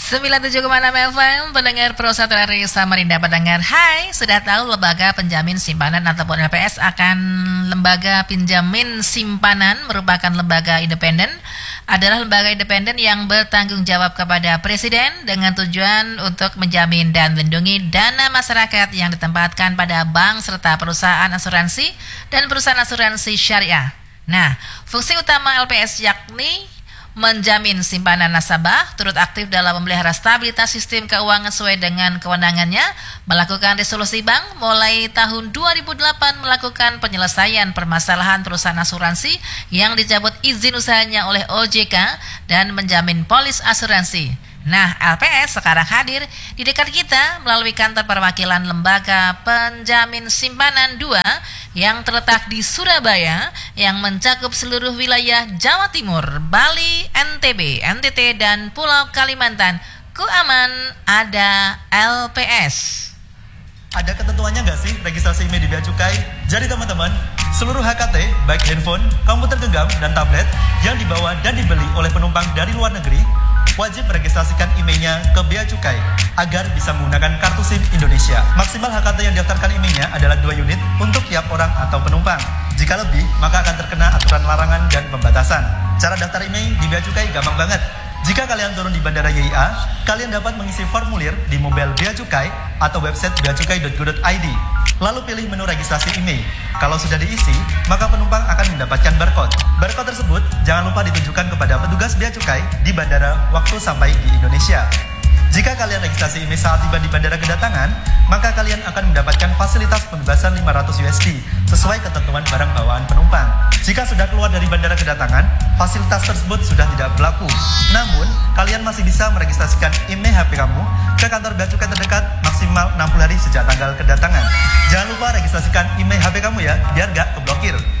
97,6 FM, pendengar Pro 1 RRI Samarinda pendengar. Hai, sudah tahu Lembaga Penjamin Simpanan ataupun LPS akan Lembaga Penjamin Simpanan merupakan lembaga independen, adalah lembaga independen yang bertanggung jawab kepada Presiden dengan tujuan untuk menjamin dan melindungi dana masyarakat yang ditempatkan pada bank serta perusahaan asuransi dan perusahaan asuransi syariah. Nah, fungsi utama LPS yakni menjamin simpanan nasabah, turut aktif dalam memelihara stabilitas sistem keuangan sesuai dengan kewenangannya, melakukan resolusi bank, mulai tahun 2008 melakukan penyelesaian permasalahan perusahaan asuransi yang dicabut izin usahanya oleh OJK dan menjamin polis asuransi. Nah, LPS sekarang hadir di dekat kita melalui kantor perwakilan Lembaga Penjamin Simpanan 2 yang terletak di Surabaya yang mencakup seluruh wilayah Jawa Timur, Bali, NTB, NTT, dan Pulau Kalimantan. Ku aman ada LPS. Ada ketentuannya nggak sih registrasi IMEI di Bea Cukai? Jadi teman-teman, seluruh HKT, baik handphone, komputer genggam, dan tablet yang dibawa dan dibeli oleh penumpang dari luar negeri, wajib meregistrasikan IMEI-nya ke Bea Cukai agar bisa menggunakan kartu SIM Indonesia. Maksimal HKT yang didaftarkan IMEI-nya adalah 2 unit untuk tiap orang atau penumpang. Jika lebih, maka akan terkena aturan larangan dan pembatasan. Cara daftar IMEI di Bea Cukai gampang banget. Jika kalian turun di Bandara YIA, kalian dapat mengisi formulir di mobile Bea Cukai atau website beacukai.go.id. Lalu pilih menu registrasi IMEI. Kalau sudah diisi, maka penumpang akan mendapatkan barcode. Barcode tersebut jangan lupa ditunjukkan kepada petugas Bea Cukai di bandara waktu sampai di Indonesia. Jika kalian registrasi IMEI saat tiba di bandara kedatangan, maka kalian akan mendapatkan fasilitas pembebasan 500 USD sesuai ketentuan barang bawaan penumpang. Jika sudah keluar dari bandara kedatangan, fasilitas tersebut sudah tidak berlaku. Namun, kalian masih bisa meregistrasikan IMEI HP kamu ke kantor Bea Cukai terdekat maksimal 60 hari sejak tanggal kedatangan. Jangan lupa registrasikan IMEI HP kamu ya, biar gak keblokir.